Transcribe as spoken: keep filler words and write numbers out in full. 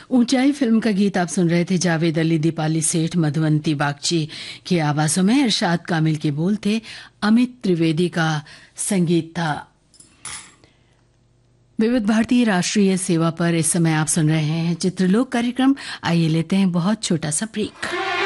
ऊंचाई फिल्म का गीत आप सुन रहे थे। जावेद अली, दीपाली सेठ, मधुवंती बागची की आवाजों में। इरशाद कामिल के बोल थे। अमित त्रिवेदी का संगीत था। विविध भारतीय राष्ट्रीय सेवा पर इस समय आप सुन रहे हैं चित्रलोक कार्यक्रम। आइए लेते हैं बहुत छोटा सा ब्रेक।